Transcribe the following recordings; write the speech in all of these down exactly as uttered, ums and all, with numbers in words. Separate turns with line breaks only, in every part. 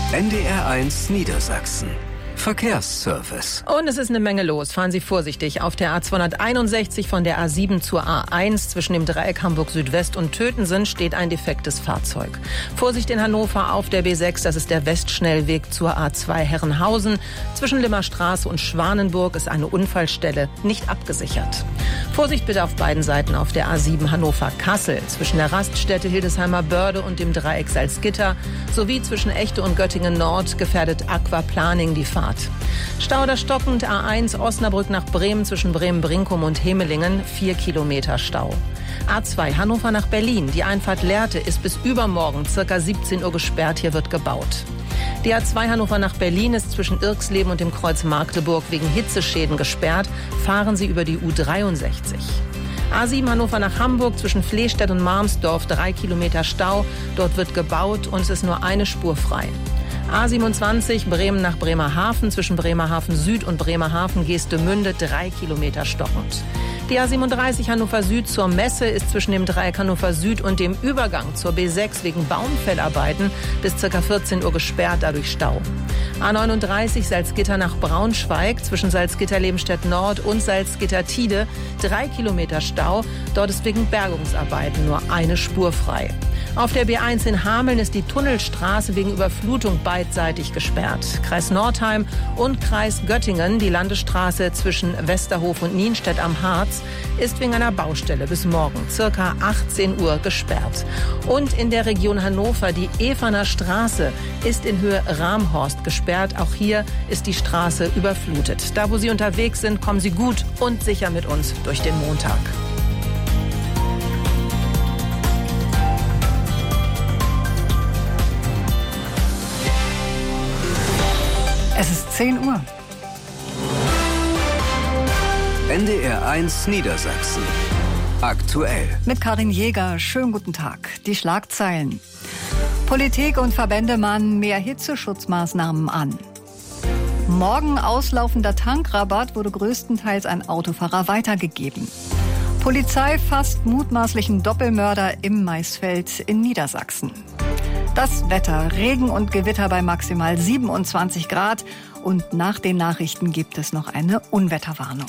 N D R eins Niedersachsen. Verkehrsservice.
Und es ist eine Menge los. Fahren Sie vorsichtig. Auf der A zweihunderteinundsechzig von der A sieben zur A eins zwischen dem Dreieck Hamburg Südwest und Tötensen steht ein defektes Fahrzeug. Vorsicht in Hannover auf der B sechs, das ist der Westschnellweg zur A zwei Herrenhausen. Zwischen Limmerstraße und Schwanenburg ist eine Unfallstelle nicht abgesichert. Vorsicht bitte auf beiden Seiten auf der A sieben Hannover-Kassel zwischen der Raststätte Hildesheimer Börde und dem Dreieck Salzgitter sowie zwischen Echte und Göttingen Nord gefährdet Aquaplaning die Fahrt. Stau oder stockend A eins Osnabrück nach Bremen zwischen Bremen-Brinkum und Hemelingen, vier Kilometer Stau. A zwei Hannover nach Berlin, die Einfahrt Lehrte ist bis übermorgen circa siebzehn Uhr gesperrt, hier wird gebaut. Die A zwei Hannover nach Berlin ist zwischen Irxleben und dem Kreuz Magdeburg wegen Hitzeschäden gesperrt, fahren Sie über die U dreiundsechzig. A sieben Hannover nach Hamburg zwischen Flehstedt und Marmsdorf, drei Kilometer Stau, dort wird gebaut und es ist nur eine Spur frei. A siebenundzwanzig Bremen nach Bremerhaven zwischen Bremerhaven Süd und Bremerhaven Geestemünde, drei Kilometer stockend. Die A siebenunddreißig Hannover Süd zur Messe ist zwischen dem Dreieck Hannover Süd und dem Übergang zur B sechs wegen Baumfellarbeiten bis ca. vierzehn Uhr gesperrt, dadurch Stau. A neununddreißig Salzgitter nach Braunschweig zwischen Salzgitter-Lebenstedt Nord und Salzgitter-Tide, drei Kilometer Stau. Dort ist wegen Bergungsarbeiten nur eine Spur frei. Auf der B eins in Hameln ist die Tunnelstraße wegen Überflutung beidseitig gesperrt. Kreis Nordheim und Kreis Göttingen, die Landesstraße zwischen Westerhof und Nienstedt am Harz, ist wegen einer Baustelle bis morgen circa achtzehn Uhr gesperrt. Und in der Region Hannover, die Eferner Straße ist in Höhe Ramhorst gesperrt. Auch hier ist die Straße überflutet. Da, wo Sie unterwegs sind, kommen Sie gut und sicher mit uns durch den Montag.
Es ist zehn Uhr.
N D R eins Niedersachsen. Aktuell.
Mit Karin Jäger. Schönen guten Tag. Die Schlagzeilen. Politik und Verbände mahnen mehr Hitzeschutzmaßnahmen an. Morgen auslaufender Tankrabatt wurde größtenteils an Autofahrer weitergegeben. Polizei fasst mutmaßlichen Doppelmörder im Maisfeld in Niedersachsen. Das Wetter, Regen und Gewitter bei maximal siebenundzwanzig Grad. Und nach den Nachrichten gibt es noch eine Unwetterwarnung.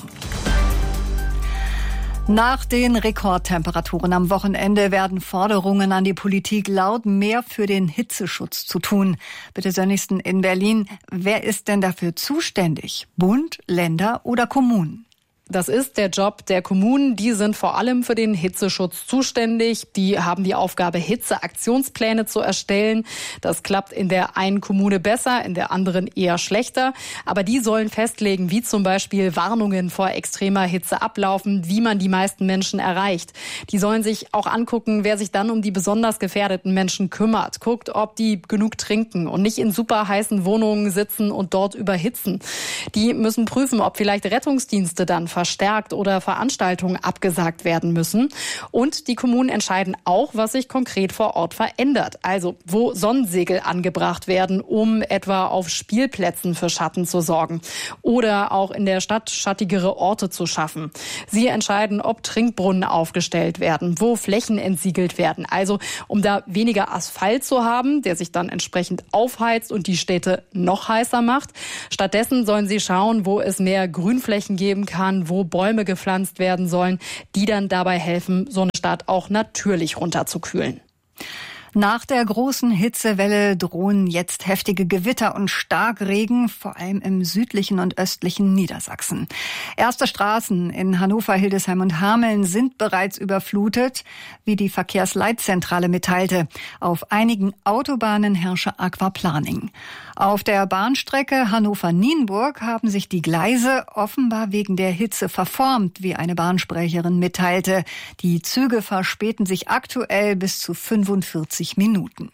Nach den Rekordtemperaturen am Wochenende werden Forderungen an die Politik laut, mehr für den Hitzeschutz zu tun. Bitte Sönnigsten in Berlin, wer ist denn dafür zuständig? Bund, Länder oder Kommunen?
Das ist der Job der Kommunen. Die sind vor allem für den Hitzeschutz zuständig. Die haben die Aufgabe, Hitzeaktionspläne zu erstellen. Das klappt in der einen Kommune besser, in der anderen eher schlechter. Aber die sollen festlegen, wie zum Beispiel Warnungen vor extremer Hitze ablaufen, wie man die meisten Menschen erreicht. Die sollen sich auch angucken, wer sich dann um die besonders gefährdeten Menschen kümmert. Guckt, ob die genug trinken und nicht in super heißen Wohnungen sitzen und dort überhitzen. Die müssen prüfen, ob vielleicht Rettungsdienste dann verstärkt oder Veranstaltungen abgesagt werden müssen. Und die Kommunen entscheiden auch, was sich konkret vor Ort verändert. Also wo Sonnensegel angebracht werden, um etwa auf Spielplätzen für Schatten zu sorgen. Oder auch in der Stadt schattigere Orte zu schaffen. Sie entscheiden, ob Trinkbrunnen aufgestellt werden, wo Flächen entsiegelt werden. Also um da weniger Asphalt zu haben, der sich dann entsprechend aufheizt und die Städte noch heißer macht. Stattdessen sollen sie schauen, wo es mehr Grünflächen geben kann, wo Bäume gepflanzt werden sollen, die dann dabei helfen, so eine Stadt auch natürlich runterzukühlen.
Nach der großen Hitzewelle drohen jetzt heftige Gewitter und Starkregen, vor allem im südlichen und östlichen Niedersachsen. Erste Straßen in Hannover, Hildesheim und Hameln sind bereits überflutet, wie die Verkehrsleitzentrale mitteilte. Auf einigen Autobahnen herrsche Aquaplaning. Auf der Bahnstrecke Hannover-Nienburg haben sich die Gleise offenbar wegen der Hitze verformt, wie eine Bahnsprecherin mitteilte. Die Züge verspäten sich aktuell bis zu fünfundvierzig Minuten.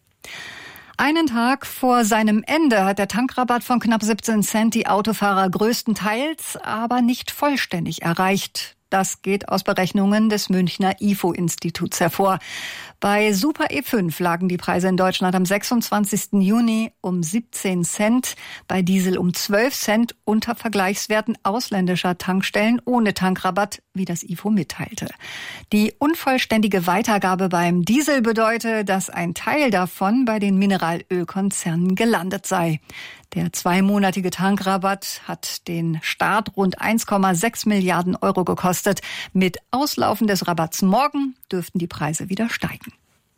Einen Tag vor seinem Ende hat der Tankrabatt von knapp siebzehn Cent die Autofahrer größtenteils, aber nicht vollständig erreicht. Das geht aus Berechnungen des Münchner I F O-Instituts hervor. Bei Super E fünf lagen die Preise in Deutschland am sechsundzwanzigsten Juni um siebzehn Cent, bei Diesel um zwölf Cent unter Vergleichswerten ausländischer Tankstellen ohne Tankrabatt, wie das I F O mitteilte. Die unvollständige Weitergabe beim Diesel bedeutet, dass ein Teil davon bei den Mineralölkonzernen gelandet sei. Der zweimonatige Tankrabatt hat den Staat rund eins Komma sechs Milliarden Euro gekostet. Mit Auslaufen des Rabatts morgen dürften die Preise wieder steigen.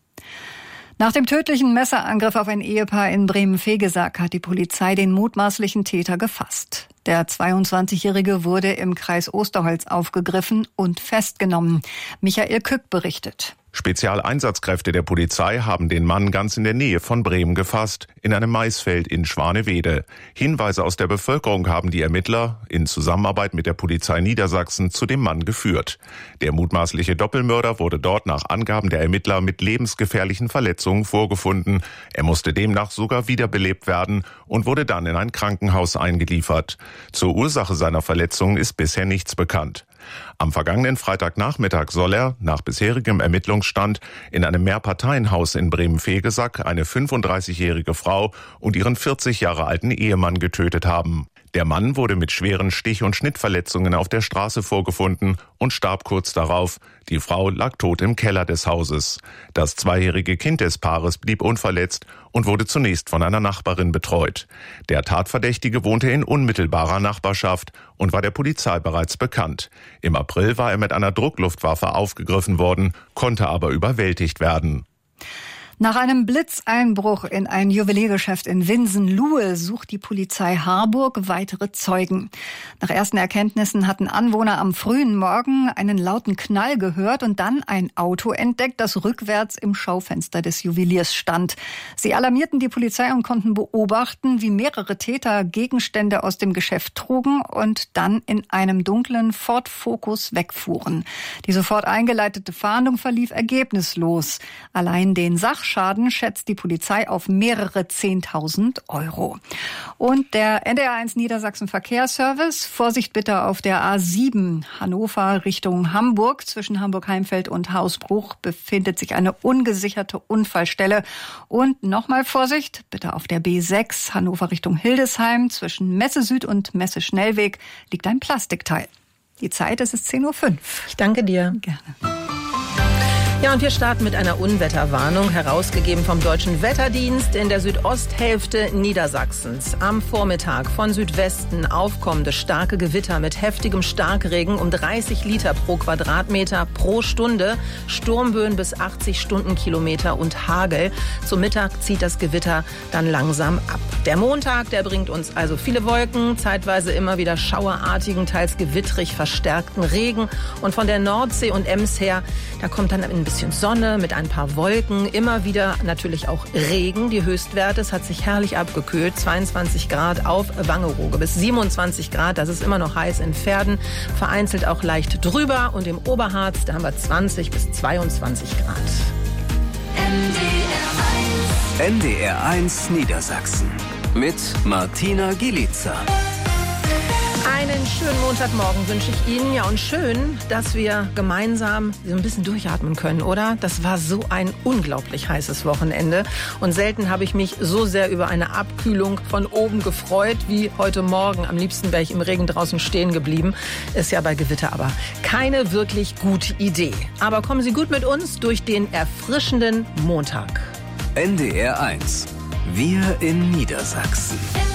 Nach dem tödlichen Messerangriff auf ein Ehepaar in Bremen-Vegesack hat die Polizei den mutmaßlichen Täter gefasst. Der zweiundzwanzigjährige wurde im Kreis Osterholz aufgegriffen und festgenommen. Michael Kück berichtet.
Spezialeinsatzkräfte der Polizei haben den Mann ganz in der Nähe von Bremen gefasst, in einem Maisfeld in Schwanewede. Hinweise aus der Bevölkerung haben die Ermittler in Zusammenarbeit mit der Polizei Niedersachsen zu dem Mann geführt. Der mutmaßliche Doppelmörder wurde dort nach Angaben der Ermittler mit lebensgefährlichen Verletzungen vorgefunden. Er musste demnach sogar wiederbelebt werden und wurde dann in ein Krankenhaus eingeliefert. Zur Ursache seiner Verletzungen ist bisher nichts bekannt. Am vergangenen Freitagnachmittag soll er, nach bisherigem Ermittlungsstand, in einem Mehrparteienhaus in Bremen-Vegesack eine fünfunddreißigjährige Frau und ihren vierzig Jahre alten Ehemann getötet haben. Der Mann wurde mit schweren Stich- und Schnittverletzungen auf der Straße vorgefunden und starb kurz darauf. Die Frau lag tot im Keller des Hauses. Das zweijährige Kind des Paares blieb unverletzt und wurde zunächst von einer Nachbarin betreut. Der Tatverdächtige wohnte in unmittelbarer Nachbarschaft und war der Polizei bereits bekannt. Im April war er mit einer Druckluftwaffe aufgegriffen worden, konnte aber überwältigt werden.
Nach einem Blitzeinbruch in ein Juweliergeschäft in Winsen-Luhe sucht die Polizei Harburg weitere Zeugen. Nach ersten Erkenntnissen hatten Anwohner am frühen Morgen einen lauten Knall gehört und dann ein Auto entdeckt, das rückwärts im Schaufenster des Juweliers stand. Sie alarmierten die Polizei und konnten beobachten, wie mehrere Täter Gegenstände aus dem Geschäft trugen und dann in einem dunklen Ford Focus wegfuhren. Die sofort eingeleitete Fahndung verlief ergebnislos. Allein den Sachschaden Schaden schätzt die Polizei auf mehrere Zehntausend Euro. Und der N D R eins Niedersachsen Verkehrsservice, Vorsicht bitte auf der A sieben Hannover Richtung Hamburg. Zwischen Hamburg-Heimfeld und Hausbruch befindet sich eine ungesicherte Unfallstelle. Und nochmal Vorsicht bitte auf der B sechs Hannover Richtung Hildesheim. Zwischen Messe Süd und Messe Schnellweg liegt ein Plastikteil. Die Zeit ist es zehn Uhr fünf.
Ich danke dir.
Gerne.
Ja, und wir starten mit einer Unwetterwarnung, herausgegeben vom Deutschen Wetterdienst in der Südosthälfte Niedersachsens. Am Vormittag von Südwesten aufkommende starke Gewitter mit heftigem Starkregen um dreißig Liter pro Quadratmeter pro Stunde, Sturmböen bis achtzig Stundenkilometer und Hagel. Zum Mittag zieht das Gewitter dann langsam ab. Der Montag, der bringt uns also viele Wolken, zeitweise immer wieder schauerartigen, teils gewittrig verstärkten Regen. Und von der Nordsee und Ems her, da kommt dann ein bisschen Sonne mit ein paar Wolken, immer wieder natürlich auch Regen. Die Höchstwerte, es hat sich herrlich abgekühlt, zweiundzwanzig Grad auf Wangerooge bis siebenundzwanzig Grad, das ist immer noch heiß in Verden, vereinzelt auch leicht drüber und im Oberharz, da haben wir zwanzig bis zweiundzwanzig Grad.
N D R eins Niedersachsen mit Martina Gielica.
Einen schönen Montagmorgen wünsche ich Ihnen. Ja, und schön, dass wir gemeinsam so ein bisschen durchatmen können, oder? Das war so ein unglaublich heißes Wochenende. Und selten habe ich mich so sehr über eine Abkühlung von oben gefreut wie heute Morgen. Am liebsten wäre ich im Regen draußen stehen geblieben. Ist ja bei Gewitter aber keine wirklich gute Idee. Aber kommen Sie gut mit uns durch den erfrischenden Montag.
N D R eins. Wir in Niedersachsen.